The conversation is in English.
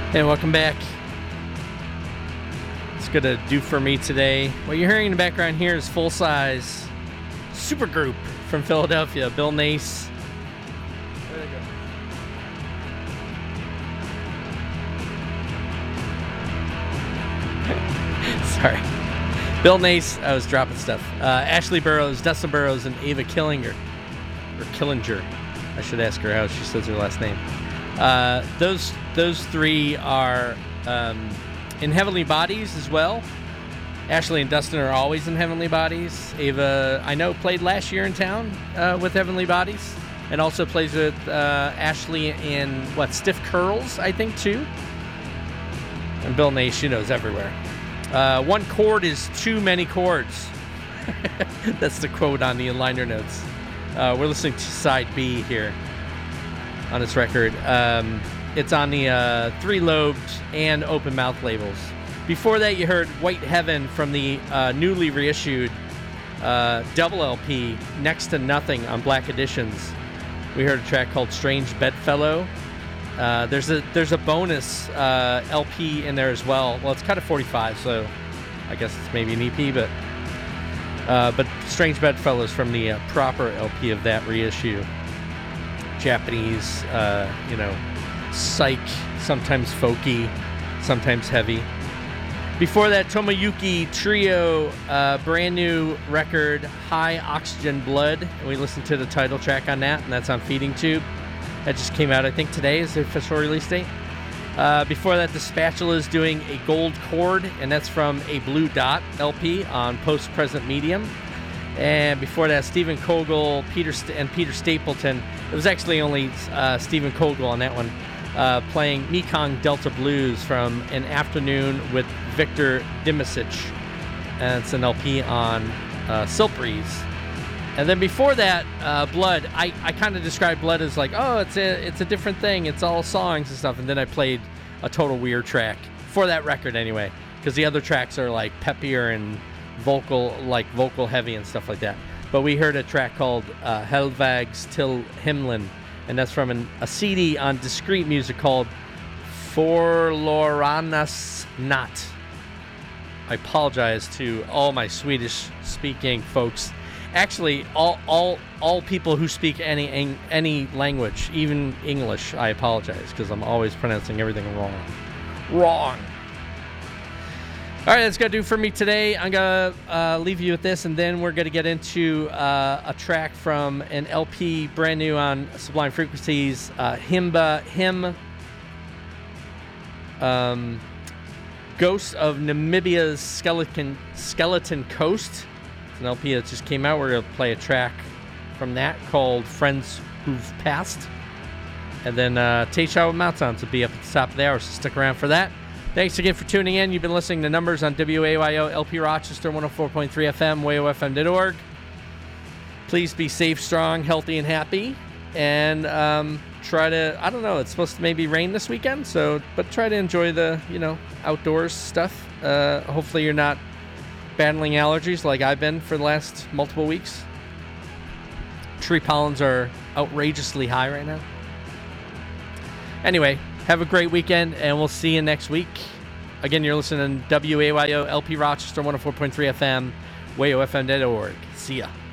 Hey, welcome back. It's going to do for me today. What you're hearing in the background here is Full Size Supergroup from Philadelphia, Bill Nace. There you go. Sorry. Bill Nace, I was dropping stuff. Ashley Burroughs, Dustin Burroughs, and Ava Killinger. Or Killinger. I should ask her how she says her last name. Those three are in Heavenly Bodies as well. Ashley and Dustin are always in Heavenly Bodies. Ava, I know, played last year in town with Heavenly Bodies, and also plays with Ashley in Stiff Curls, I think, too. And Bill Nace, she knows everywhere. One chord is too many chords. That's the quote on the liner notes. We're listening to side B here on this record. It's on the Three Lobed and Open Mouth labels. Before that, you heard White Heaven from the newly reissued double LP, Next to Nothing on Black Editions. We heard a track called Strange Bedfellow. There's a bonus LP in there as well. Well, it's cut at 45, so I guess it's maybe an EP, but Strange Bedfellow is from the proper LP of that reissue. Japanese, psych, sometimes folky, sometimes heavy. Before that, Tomoyuki Trio, brand new record, High Oxygen Blood. And we listened to the title track on that, and that's on Feeding Tube. That just came out, I think today is the official release date. Before that, The Spatula is doing a Gold Chord, and that's from a Blue Dot LP on Post Present Medium. And before that, Stephen Kogel, Peter Stapleton. It was actually only Stephen Kogel on that one, playing Mekong Delta Blues from An Afternoon with Victor Dimisic. And it's an LP on Silk Breeze. And then before that, Blood. I kind of described Blood as like, oh, it's a different thing. It's all songs and stuff. And then I played a total weird track for that record anyway, because the other tracks are like peppier and vocal heavy and stuff like that. But we heard a track called Helvags till Himlen, and that's from a CD on Discreet Music called Forloranas Natt. I apologize to all my Swedish-speaking folks. Actually, all people who speak any language, even English, I apologize, because I'm always pronouncing everything wrong. All right, that's going to do for me today. I'm going to leave you with this, and then we're going to get into a track from an LP brand new on Sublime Frequencies, Hymn, Ghosts of Namibia's Skeleton Coast. It's an LP that just came out. We're going to play a track from that called Friends Who've Passed. And then Teisha with Mount Sounds will be up at the top of the hour, so stick around for that. Thanks again for tuning in. You've been listening to Numbers on WAYO LP Rochester 104.3 FM, wayofm.org. Please be safe, strong, healthy, and happy. And try to, I don't know, it's supposed to maybe rain this weekend, but try to enjoy the, outdoors stuff. Hopefully you're not battling allergies like I've been for the last multiple weeks. Tree pollens are outrageously high right now. Anyway, have a great weekend, and we'll see you next week. Again, you're listening to WAYO LP Rochester 104.3 FM, wayofm.org. See ya.